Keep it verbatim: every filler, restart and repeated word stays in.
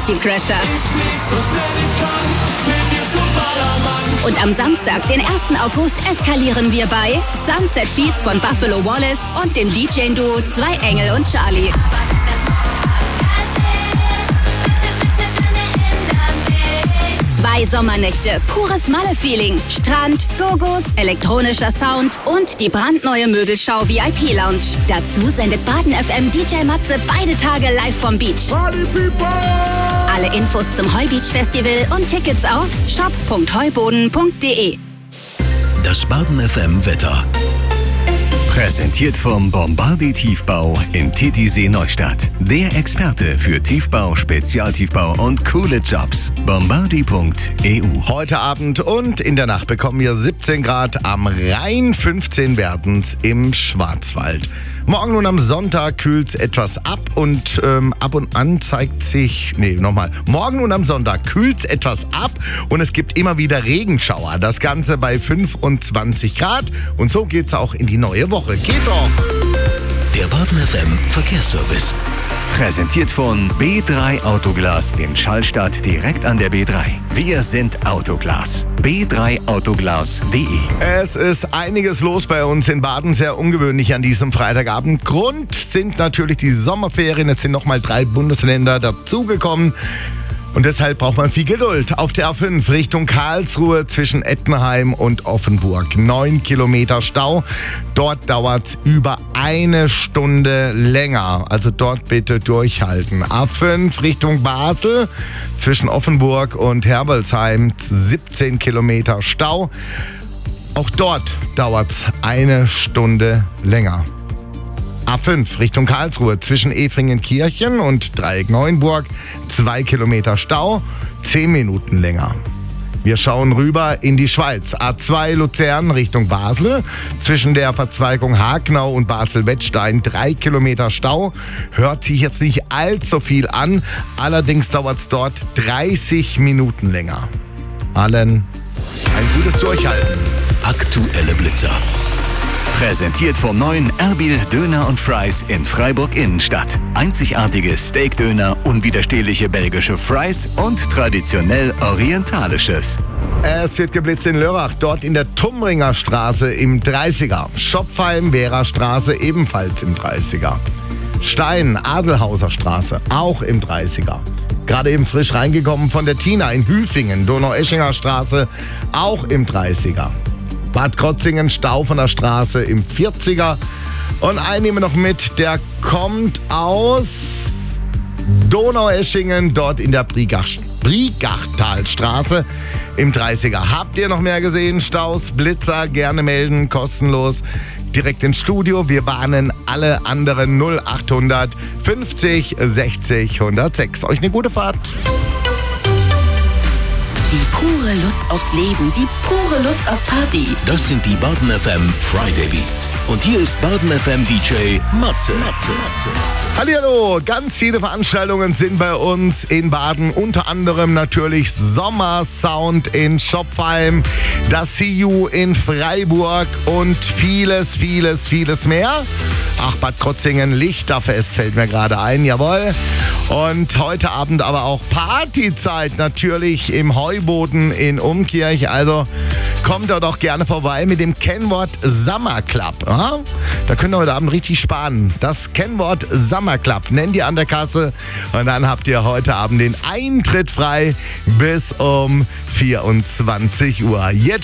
Partycrasher. Und am Samstag, den ersten August, eskalieren wir bei Sunset Beats von Buffalo Wallace und dem D J-Duo Zwei Engel und Charlie. Zwei Sommernächte, pures Malle-Feeling, Strand, Gogos, elektronischer Sound und die brandneue Möbelschau V I P-Lounge. Dazu sendet Baden F M D J Matze beide Tage live vom Beach. Party People! Alle Infos zum Heubeach Festival und Tickets auf shop punkt heuboden punkt de. Das Baden F M Wetter. Präsentiert vom Bombardier Tiefbau in Titisee Neustadt. Der Experte für Tiefbau, Spezialtiefbau und coole Jobs. bombardier punkt e u. Heute Abend und in der Nacht bekommen wir siebzehn Grad am Rhein, fünfzehn werdens im Schwarzwald. Morgen und am Sonntag kühlt es etwas ab und ähm, ab und an zeigt sich, nee, nochmal. Morgen und am Sonntag kühlt es etwas ab und es gibt immer wieder Regenschauer. Das Ganze bei fünfundzwanzig Grad und so geht's auch in die neue Woche. Geht doch! Der Baden F M Verkehrsservice. Präsentiert von B drei Autoglas in Schallstadt direkt an der B drei. Wir sind Autoglas. b drei autoglas punkt de. Es ist einiges los bei uns in Baden, sehr ungewöhnlich an diesem Freitagabend. Grund sind natürlich die Sommerferien. Es sind nochmal drei Bundesländer dazugekommen. Und deshalb braucht man viel Geduld. Auf der A fünf Richtung Karlsruhe zwischen Ettenheim und Offenburg. Neun Kilometer Stau. Dort dauert es über eine Stunde länger. Also dort bitte durchhalten. A fünf Richtung Basel zwischen Offenburg und Herbolzheim. siebzehn Kilometer Stau. Auch dort dauert es eine Stunde länger. A fünf Richtung Karlsruhe zwischen Efringenkirchen und Dreieck Neuenburg. Zwei Kilometer Stau, zehn Minuten länger. Wir schauen rüber in die Schweiz. A zwei Luzern Richtung Basel. Zwischen der Verzweigung Hagenau und Basel-Wettstein drei Kilometer Stau. Hört sich jetzt nicht allzu viel an. Allerdings dauert es dort dreißig Minuten länger. Allen ein gutes Durchhalten. Aktuelle Blitzer. Präsentiert vom neuen Erbil Döner und Fries in Freiburg Innenstadt. Einzigartige Steakdöner, unwiderstehliche belgische Fries und traditionell orientalisches. Es wird geblitzt in Lörrach, dort in der Tumringer Straße im dreißiger. Schopfheim, Vera Straße ebenfalls im dreißiger. Stein, Adelhauser Straße, auch im dreißiger. Gerade eben frisch reingekommen von der Tina in Hüfingen, Donaueschinger Straße, auch im dreißiger. Bad Krotzingen, Stau von der Straße im vierziger. Und einen nehmen wir noch mit, der kommt aus Donaueschingen, dort in der Briegach- Briegachtalstraße im dreißiger. Habt ihr noch mehr gesehen? Staus, Blitzer, gerne melden, kostenlos. Direkt ins Studio. Wir warnen alle anderen null achthundert fünfzig sechzig hundertsechs. Euch eine gute Fahrt. Die pure Lust aufs Leben, die pure Lust auf Party. Das sind die Baden F M Friday Beats. Und hier ist Baden F M D J Matze. Hallihallo, ganz viele Veranstaltungen sind bei uns in Baden, unter anderem natürlich Sommersound in Schopfheim, das See You in Freiburg und vieles, vieles, vieles mehr. Ach, Bad Krotzingen, Lichterfest fällt mir gerade ein, jawohl. Und heute Abend aber auch Partyzeit natürlich im Heuboden in Umkirch. Also kommt da doch gerne vorbei mit dem Kennwort Summer Club. Ja? Da könnt ihr heute Abend richtig sparen. Das Kennwort Summer Club nennt ihr an der Kasse und dann habt ihr heute Abend den Eintritt frei bis um vierundzwanzig Uhr. Jetzt